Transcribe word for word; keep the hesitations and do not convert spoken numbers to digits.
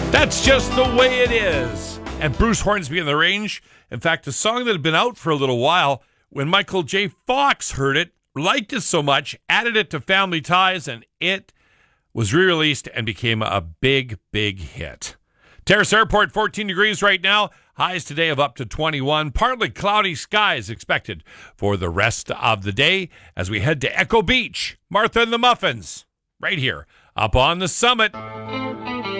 That's just the way it is. And Bruce Hornsby in the Range. In fact, a song that had been out for a little while, when Michael J. Fox heard it, liked it so much, added it to Family Ties, and it was re-released and became a big, big hit. Terrace Airport, fourteen degrees right now. Highs today of up to twenty-one. Partly cloudy skies expected for the rest of the day as we head to Echo Beach. Martha and the Muffins, right here up on the summit.